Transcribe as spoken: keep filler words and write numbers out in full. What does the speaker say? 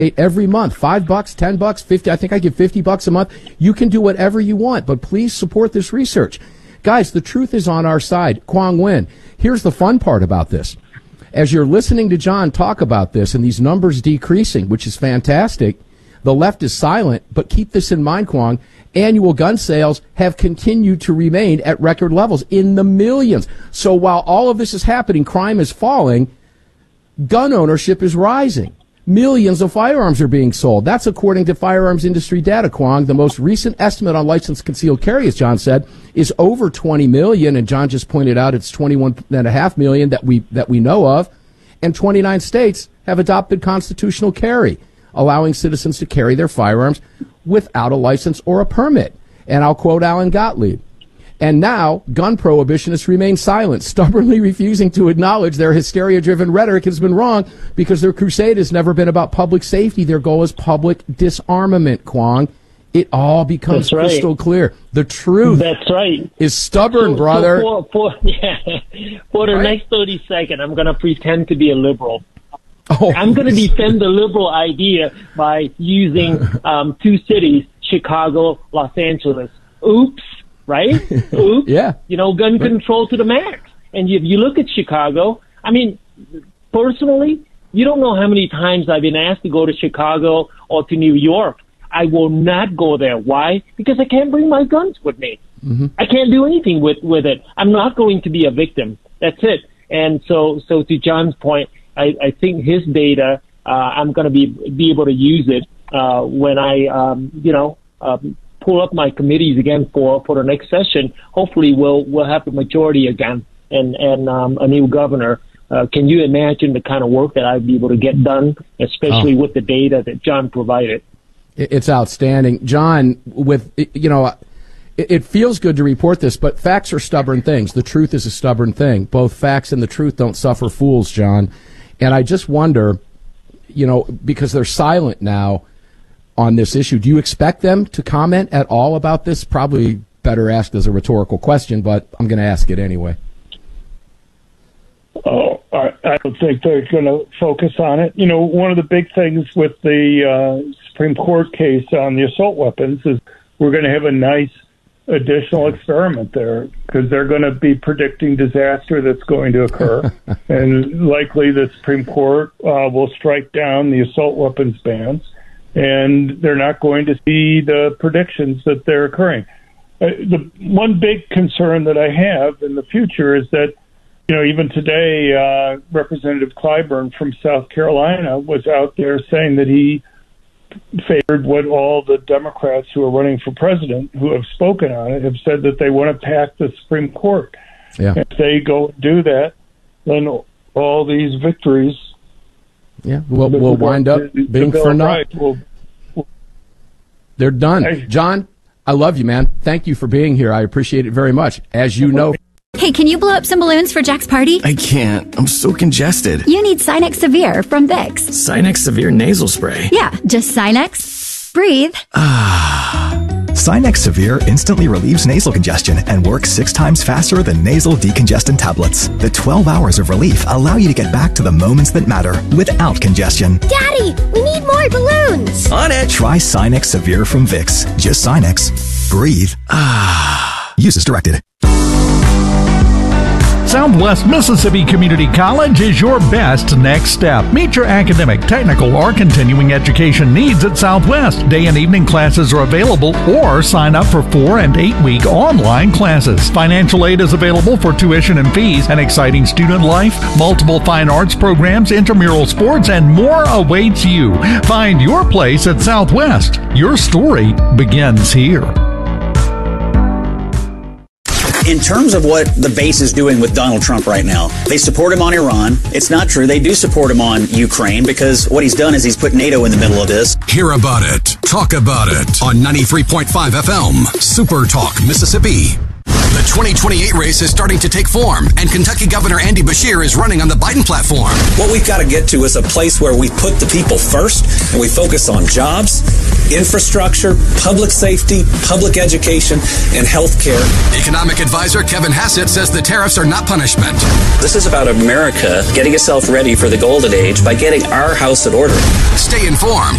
every month, five bucks, ten bucks, fifty. I think I give fifty bucks a month. You can do whatever you want, but please support this research. Guys, the truth is on our side. Quang Nguyen, here's the fun part about this. As you're listening to John talk about this and these numbers decreasing, which is fantastic, the left is silent, but keep this in mind, Quang. Annual gun sales have continued to remain at record levels in the millions. So while all of this is happening, crime is falling, gun ownership is rising. Millions of firearms are being sold. That's according to firearms industry data, Quang. The most recent estimate on licensed concealed carry, as John said, is over twenty million, and John just pointed out it's twenty-one point five million that we that we know of, and twenty-nine states have adopted constitutional carry, allowing citizens to carry their firearms without a license or a permit. And I'll quote Alan Gottlieb. And now, gun prohibitionists remain silent, stubbornly refusing to acknowledge their hysteria-driven rhetoric has been wrong because their crusade has never been about public safety. Their goal is public disarmament, Quang. It all becomes That's right. crystal clear. The truth That's right. is stubborn, so, brother. So for, for, yeah, for the Right. next thirty seconds, I'm going to pretend to be a liberal. Oh, I'm going to defend the liberal idea by using um, two cities, Chicago, Los Angeles. Oops. Right? Oops. Yeah. You know, gun control to the max. And if you look at Chicago, I mean, personally, you don't know how many times I've been asked to go to Chicago or to New York. I will not go there. Why? Because I can't bring my guns with me. Mm-hmm. I can't do anything with, with it. I'm not going to be a victim. That's it. And so, so to John's point, I, I think his data, uh, I'm going to be, be able to use it, uh, when I, um, you know, um, pull up my committees again for, for the next session. Hopefully we'll, we'll have the majority again and, and, um, a new governor. Uh, can you imagine the kind of work that I'd be able to get done, especially oh. with the data that John provided? It's outstanding. John, with, you know, it, it feels good to report this, but facts are stubborn things. The truth is a stubborn thing. Both facts and the truth don't suffer fools, John. And I just wonder, you know, because they're silent now on this issue, do you expect them to comment at all about this? Probably better asked as a rhetorical question, but I'm going to ask it anyway. Oh, I, I don't think they're going to focus on it. You know, one of the big things with the uh, Supreme Court case on the assault weapons is we're going to have a nice additional experiment there because they're going to be predicting disaster that's going to occur. And likely the Supreme Court uh, will strike down the assault weapons bans, and they're not going to see the predictions that they're occurring. Uh, the one big concern that I have in the future is that, you know, even today, uh, Representative Clyburn from South Carolina was out there saying that he favored what all the Democrats who are running for president who have spoken on it have said that they want to pack the Supreme Court. Yeah. If they go and do that, then all these victories yeah, will will wind up being for naught. Will, will, They're done. I, John, I love you, man. Thank you for being here. I appreciate it very much. As you know. Hey, can you blow up some balloons for Jack's party? I can't. I'm so congested. You need Sinex Severe from Vicks. Sinex Severe nasal spray? Yeah, just Sinex. Breathe. Ah. Sinex Severe instantly relieves nasal congestion and works six times faster than nasal decongestant tablets. The twelve hours of relief allow you to get back to the moments that matter without congestion. Daddy, we need more balloons. On it. Try Sinex Severe from Vicks. Just Sinex. Breathe. Ah. Use as directed. Southwest Mississippi Community College is your best next step. Meet your academic, technical, or continuing education needs at Southwest. Day and evening classes are available, or sign up for four and eight week online classes. Financial aid is available for tuition and fees, an exciting student life, multiple fine arts programs, intramural sports, and more awaits you. Find your place at Southwest. Your story begins here. In terms of what the base is doing with Donald Trump right now, they support him on Iran. It's not true. They do support him on Ukraine because what he's done is he's put NATO in the middle of this. Hear about it. Talk about it on ninety-three point five F M. Super Talk, Mississippi. The twenty twenty-eight race is starting to take form, and Kentucky Governor Andy Beshear is running on the Biden platform. What we've got to get to is a place where we put the people first and we focus on jobs infrastructure, public safety, public education, and health care. Economic advisor Kevin Hassett says the tariffs are not punishment. This is about America getting itself ready for the golden age by getting our house in order. Stay informed